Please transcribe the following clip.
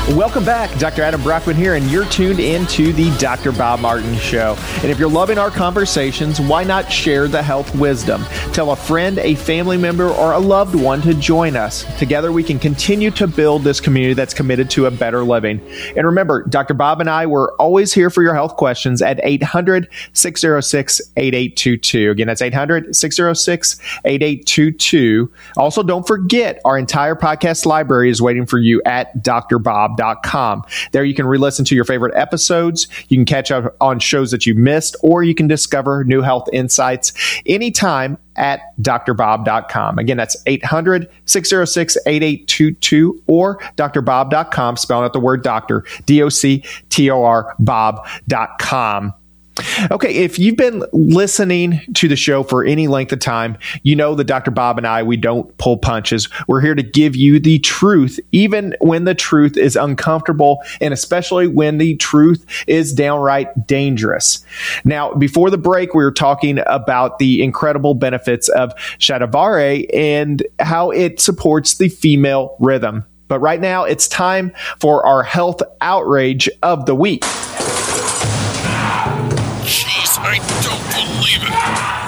Welcome back. Dr. Adam Brockman here, and you're tuned into the Dr. Bob Martin Show. And if you're loving our conversations, why not share the health wisdom? Tell a friend, a family member, or a loved one to join us. Together, we can continue to build this community that's committed to a better living. And remember, Dr. Bob and I, we're always here for your health questions at 800-606-8822. Again, that's 800-606-8822. Also, don't forget, our entire podcast library is waiting for you at drbob.com. There you can re-listen to your favorite episodes, you can catch up on shows that you missed, or you can discover new health insights anytime at drbob.com. Again, that's 800-606-8822 or drbob.com, spelling out the word doctor, D-O-C-T-O-R, bob.com. Okay, if you've been listening to the show for any length of time, you know that Dr. Bob and I, we don't pull punches. We're here to give you the truth, even when the truth is uncomfortable, and especially when the truth is downright dangerous. Now, before the break, we were talking about the incredible benefits of Shatavari and how it supports the female rhythm. But right now, it's time for our health outrage of the week. I don't believe it.